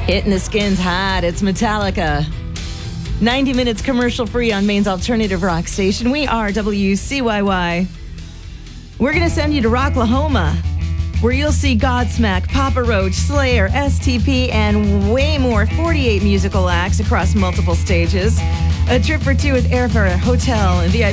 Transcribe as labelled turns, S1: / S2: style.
S1: Hitting the skins hot, it's Metallica. 90 minutes commercial free on Maine's alternative rock station. We are WCYY. We're going to send you to Rocklahoma, where you'll see Godsmack, Papa Roach, Slayer, STP, and way more. 48 musical acts across multiple stages. A trip for two with airfare, hotel, and VIP